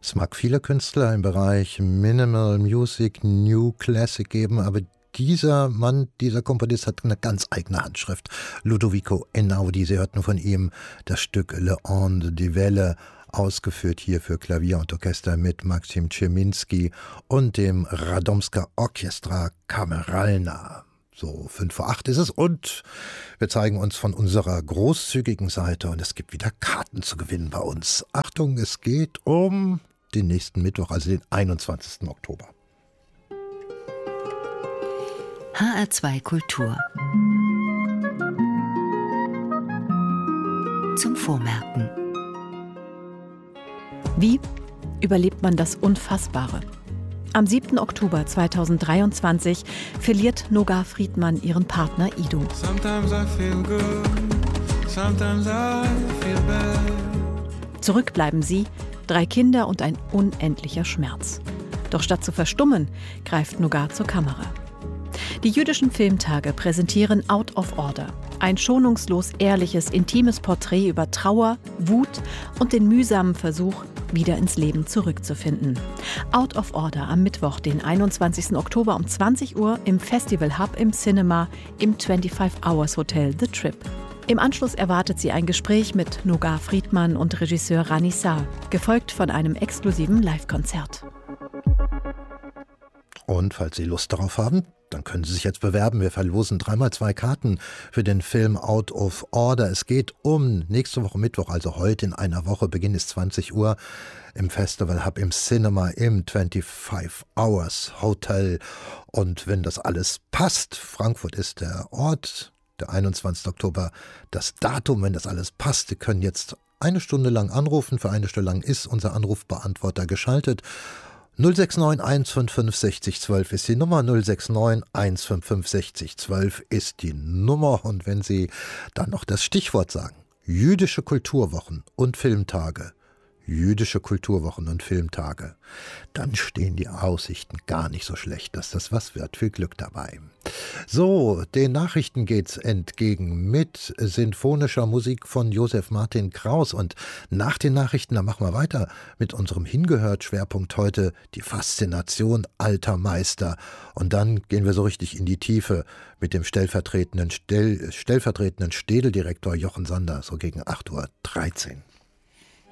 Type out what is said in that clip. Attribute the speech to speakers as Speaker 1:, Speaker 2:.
Speaker 1: Es mag viele Künstler im Bereich Minimal Music, New Classic geben, aber dieser Mann, dieser Komponist hat eine ganz eigene Handschrift. Ludovico Einaudi, Sie hörten von ihm das Stück Le Onde di Welle, ausgeführt hier für Klavier und Orchester mit Maxim Tschiminski und dem Radomska Orchestra Kameralna. So 7:55 ist es und wir zeigen uns von unserer großzügigen Seite und es gibt wieder Karten zu gewinnen bei uns. Achtung, es geht um den nächsten Mittwoch, also den 21. Oktober.
Speaker 2: HR2 Kultur. Zum Vormerken.
Speaker 3: Wie überlebt man das Unfassbare? Am 7. Oktober 2023 verliert Noga Friedmann ihren Partner Ido. Zurück bleiben sie, 3 Kinder und ein unendlicher Schmerz. Doch statt zu verstummen, greift Noga zur Kamera. Die jüdischen Filmtage präsentieren Out of Order. Ein schonungslos ehrliches, intimes Porträt über Trauer, Wut und den mühsamen Versuch, wieder ins Leben zurückzufinden. Out of Order am Mittwoch, den 21. Oktober um 20 Uhr im Festival Hub im Cinema im 25 Hours Hotel The Trip. Im Anschluss erwartet sie ein Gespräch mit Noga Friedmann und Regisseur Rani Saar, gefolgt von einem exklusiven Live-Konzert.
Speaker 1: Und falls Sie Lust darauf haben, dann können Sie sich jetzt bewerben. Wir verlosen 3x2 Karten für den Film Out of Order. Es geht um nächste Woche Mittwoch, also heute in einer Woche, Beginn ist 20 Uhr im Festival Hub im Cinema im 25 Hours Hotel. Und wenn das alles passt, Frankfurt ist der Ort, der 21. Oktober, das Datum, wenn das alles passt, Sie können jetzt 1 Stunde lang anrufen. Für 1 Stunde lang ist unser Anrufbeantworter geschaltet. 069 155 60 12 ist die Nummer, 069 155 60 12 ist die Nummer. Und wenn Sie dann noch das Stichwort sagen, jüdische Kulturwochen und Filmtage, jüdische Kulturwochen und Filmtage, dann stehen die Aussichten gar nicht so schlecht, dass das was wird. Viel Glück dabei. So, den Nachrichten geht's entgegen mit sinfonischer Musik von Josef Martin Kraus. Und nach den Nachrichten, da machen wir weiter mit unserem Hingehört-Schwerpunkt heute, die Faszination alter Meister. Und dann gehen wir so richtig in die Tiefe mit dem stellvertretenden Städeldirektor Jochen Sander, so gegen 8:13 Uhr.